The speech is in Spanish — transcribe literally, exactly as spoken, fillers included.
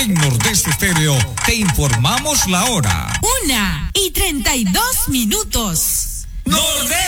En Nordeste Estéreo te informamos la hora. Una y treinta y dos minutos. ¡Nordeste!